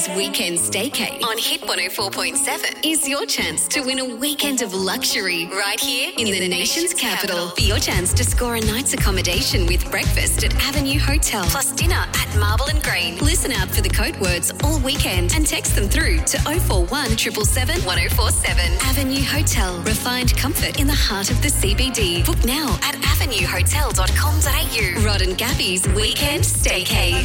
Weekend Staycay on Hit 104.7 is your chance to win a weekend of luxury right here in the nation's capital. For your chance to score a night's accommodation with breakfast at Avenue Hotel plus dinner at Marble and Green. Listen out for the code words all weekend and text them through to 041 777 1047. Avenue Hotel. Refined comfort in the heart of the CBD. Book now at avenuehotel.com.au. Rod and Gabby's Weekend Staycay.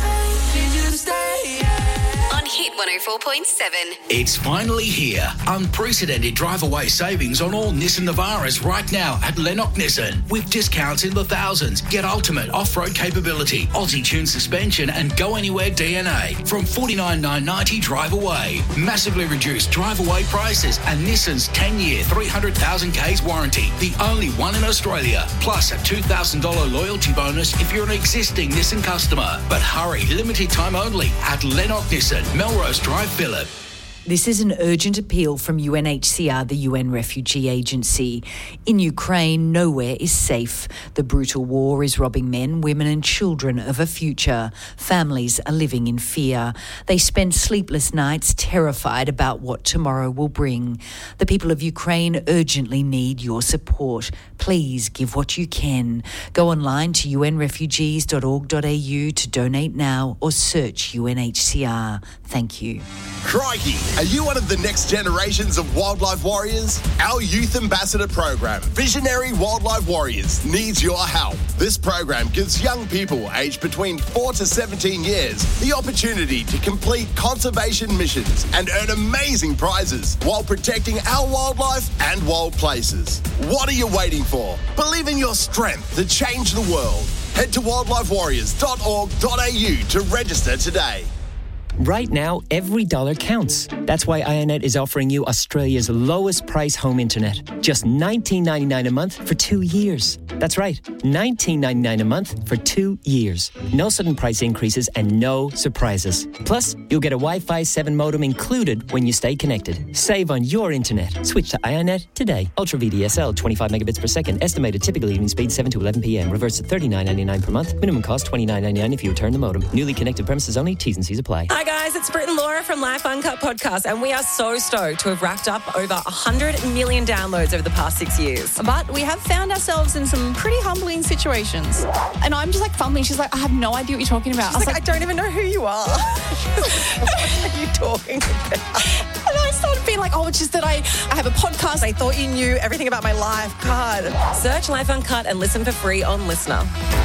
On Hit 104.7. It's finally here. Unprecedented drive-away savings on all Nissan Navaras right now at Lennox Nissan. With discounts in the thousands. Get ultimate off-road capability, Aussie-tuned suspension and go-anywhere DNA from $49,990 drive-away. Massively reduced drive-away prices and Nissan's 10-year, 300,000 Ks warranty. The only one in Australia. Plus a $2,000 loyalty bonus if you're an existing Nissan customer. But hurry, limited time only at Lennox Nissan, Melrose Drive, Phillip. This is an urgent appeal from UNHCR, the UN Refugee Agency. In Ukraine, nowhere is safe. The brutal war is robbing men, women and children of a future. Families are living in fear. They spend sleepless nights terrified about what tomorrow will bring. The people of Ukraine urgently need your support. Please give what you can. Go online to unrefugees.org.au to donate now or search UNHCR. Thank you. Crikey! Are you one of the next generations of wildlife warriors? Our Youth Ambassador program, Visionary Wildlife Warriors, needs your help. This program gives young people aged between 4 to 17 years the opportunity to complete conservation missions and earn amazing prizes while protecting our wildlife and wild places. What are you waiting for? Believe in your strength to change the world. Head to wildlifewarriors.org.au to register today. Right now, every dollar counts. That's why Ionet is offering you Australia's lowest price home internet. Just $19.99 a month for 2 years. That's right, $19.99 a month for 2 years. No sudden price increases and no surprises. Plus, you'll get a Wi-Fi 7 modem included when you stay connected. Save on your internet. Switch to Ionet today. Ultra VDSL, 25 megabits per second. Estimated typical evening speed 7 to 11 p.m. Reverse to $39.99 per month. Minimum cost $29.99 if you return the modem. Newly connected premises only. T's and C's apply. Hi guys, it's Britt and Laura from Life Uncut Podcast, and we are so stoked to have racked up over 100 million downloads over the past 6 years. But we have found ourselves in some pretty humbling situations. And I'm just like fumbling. She's like, I have no idea what you're talking about. She's like, I don't even know who you are. What are you talking about? And I started being like, oh, it's just that I have a podcast. I thought you knew everything about my life. God. Search Life Uncut and listen for free on Listener.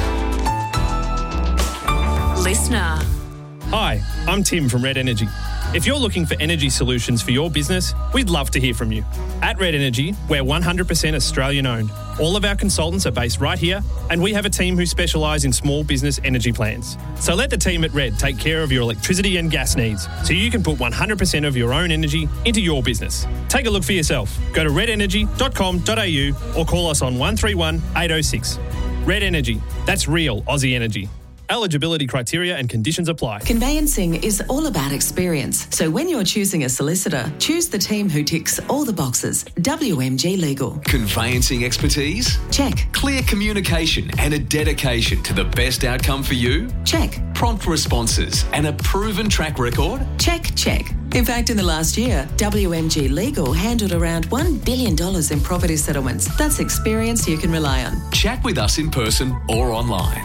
Listener. Hi, I'm Tim from Red Energy. If you're looking for energy solutions for your business, we'd love to hear from you. At Red Energy, we're 100% Australian owned. All of our consultants are based right here, and we have a team who specialise in small business energy plans. So let the team at Red take care of your electricity and gas needs, so you can put 100% of your own energy into your business. Take a look for yourself. Go to redenergy.com.au or call us on 131 806. Red Energy. That's real Aussie energy. Eligibility criteria and conditions apply. Conveyancing is all about experience. So when you're choosing a solicitor, choose the team who ticks all the boxes. WMG Legal. Conveyancing expertise? Check. Clear communication and a dedication to the best outcome for you? Check. Prompt responses and a proven track record? Check, check. In fact, in the last year, WMG Legal handled around $1 billion in property settlements. That's experience you can rely on. Chat with us in person or online.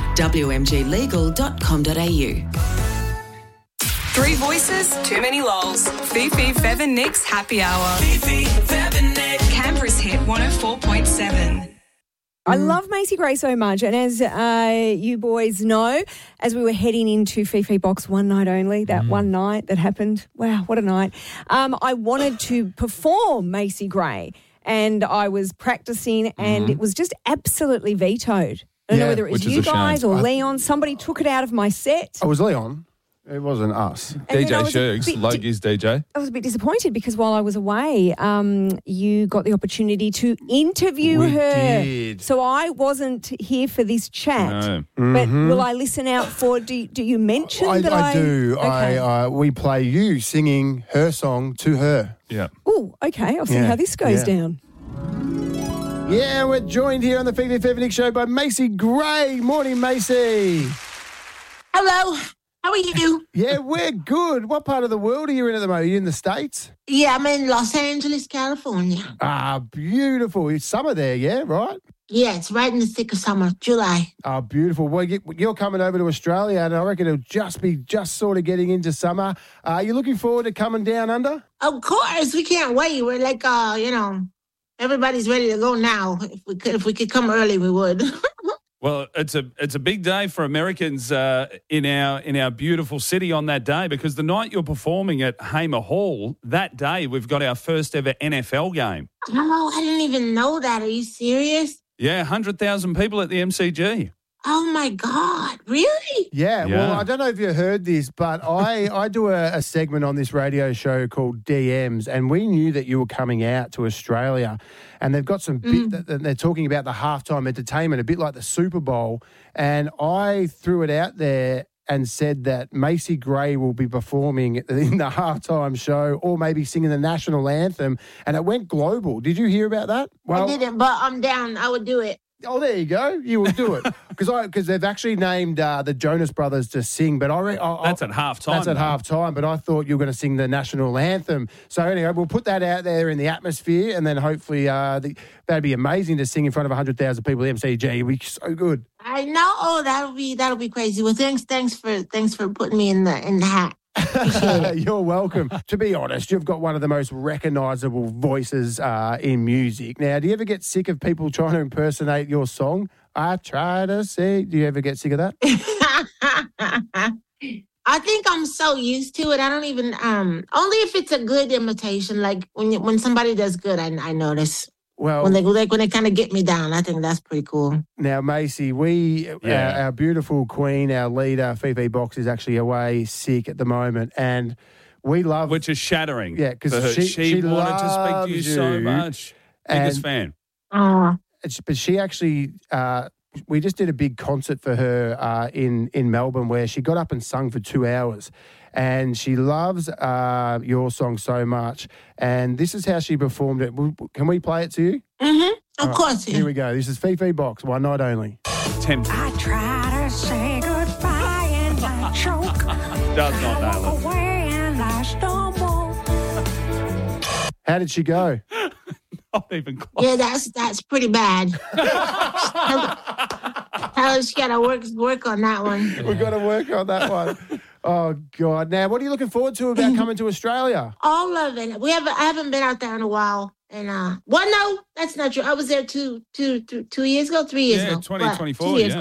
WMGlegal.com.au. 3 voices, too many lols. Fifi, Fev and Nick's Happy Hour. Fifi, Fev and Nick. Canberra's Hit 104.7. I love Macy Gray so much, and as you boys know, as we were heading into Fifi Box one night only, that one night that happened, wow, what a night, I wanted to perform Macy Gray, and I was practicing, and it was just absolutely vetoed. I don't know whether it was you guys or Leon. Somebody took it out of my set. I was Leon. It wasn't us. And DJ Shergs, Logies DJ. I was a bit disappointed because while I was away, you got the opportunity to interview her. Did. So I wasn't here for this chat. No. But will I listen out for, do you mention that I do. Okay. We play you singing her song to her. Yeah. Oh, okay. I'll see how this goes down. Yeah, we're joined here on the Fifi Fev and Nick Show by Macy Gray. Morning, Macy. Hello. How are you? Yeah, we're good. What part of the world are you in at the moment? Are you in the States? Yeah, I'm in Los Angeles, California. Ah, beautiful. It's summer there, yeah, right? Yeah, it's right in the thick of summer, July. Oh, beautiful. Well, you're coming over to Australia, and I reckon it'll just sort of getting into summer. Are you looking forward to coming down under? Of course, we can't wait. We're like, everybody's ready to go now. If we could come early, we would. Well, it's a big day for Americans in our beautiful city on that day, because the night you're performing at Hamer Hall, that day we've got our first ever NFL game. Oh, I didn't even know that. Are you serious? Yeah, 100,000 people at the MCG. Oh, my God. Really? Yeah, well, I don't know if you heard this, but I do a segment on this radio show called DMs, and we knew that you were coming out to Australia, and they've got some they're talking about the halftime entertainment, a bit like the Super Bowl, and I threw it out there and said that Macy Gray will be performing in the halftime show or maybe singing the national anthem, and it went global. Did you hear about that? Well, I didn't, but I'm down. I would do it. Oh, there you go. You will do it. Because they've actually named the Jonas Brothers to sing. But that's at halftime. That's at halftime. But I thought you were going to sing the national anthem. So anyway, we'll put that out there in the atmosphere, and then hopefully that'd be amazing to sing in front of 100,000 people at MCG. It'd be so good. I know. Oh, that'll be crazy. Well, thanks for putting me in the hat. You're welcome. To be honest, you've got one of the most recognisable voices in music. Now, do you ever get sick of people trying to impersonate your song? I try to sing. Do you ever get sick of that? I think I'm so used to it. I don't even only if it's a good imitation. Like when somebody does good, I notice. Well, when they kind of get me down, I think that's pretty cool. Now, Macy, our beautiful queen, our leader, Fifi Box, is actually away sick at the moment, and we love, which is shattering. Yeah, because she wanted to speak to you so much. Biggest fan. But she actually, we just did a big concert for her in Melbourne, where she got up and sung for 2 hours. And she loves your song so much. And this is how she performed it. Can we play it to you? Of course. Here we go. This is Fifi Box, One Night Only. Tempting. I try to say goodbye and I choke. Does not nail it. Away and I stumble. How did she go? Not even close. Yeah, that's pretty bad. She got to work on that one. We've got to work on that one. Oh, God. Now, what are you looking forward to about coming to Australia? All of it. I haven't been out there in a while. And, no, that's not true. I was there 2 years ago, 3 years ago. 2024, yeah.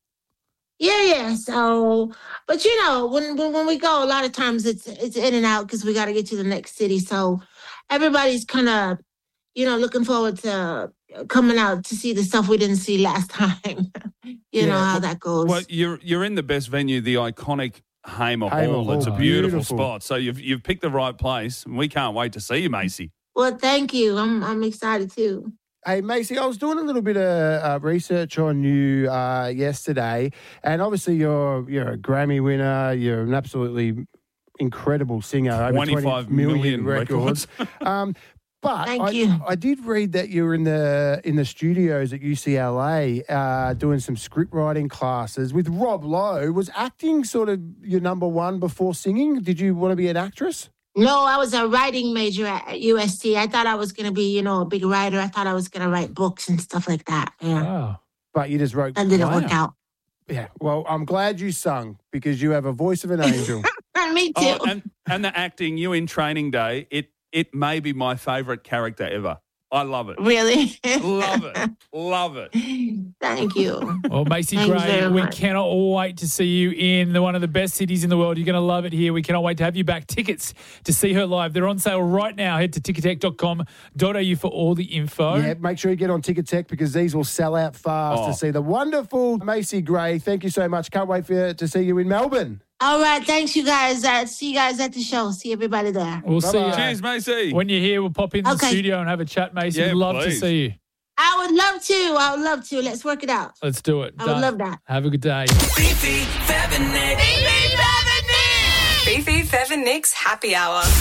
Yeah. So, but when we go, a lot of times it's in and out because we got to get to the next city. So everybody's kind of, looking forward to coming out to see the stuff we didn't see last time. You know how that goes. Well, you're in the best venue, the iconic Hamer Hall. It's a beautiful spot. So you've picked the right place, and we can't wait to see you, Macy. Well, thank you. I'm excited too. Hey, Macy, I was doing a little bit of research on you yesterday, and obviously you're a Grammy winner. You're an absolutely incredible singer. 25 million records. But Thank you. I did read that you were in the studios at UCLA doing some script writing classes with Rob Lowe. Was acting sort of your number one before singing? Did you want to be an actress? No, I was a writing major at USC. I thought I was going to be, a big writer. I thought I was going to write books and stuff like that. Yeah. Wow. But you just wrote. That didn't work out. Yeah. Well, I'm glad you sung because you have a voice of an angel. Me too. Oh, and the acting, you in Training Day, it may be my favourite character ever. I love it. Really? Love it. Thank you. Well, Macy Gray, we cannot wait to see you in one of the best cities in the world. You're going to love it here. We cannot wait to have you back. Tickets to see her live, they're on sale right now. Head to ticketek.com.au for all the info. Yeah, make sure you get on Ticketek because these will sell out fast to see the wonderful Macy Gray. Thank you so much. Can't wait to see you in Melbourne. All right. Thanks, you guys. See you guys at the show. See everybody there. We'll see you. Cheers, Macy. When you're here, we'll pop in the studio and have a chat, Macy. Yeah, We'd love please. to see you. I would love to. Let's work it out. Let's do it. I would love that. Have a good day. Fifi, Fev and Nick. Fifi, Fev and Nick's Happy Hour.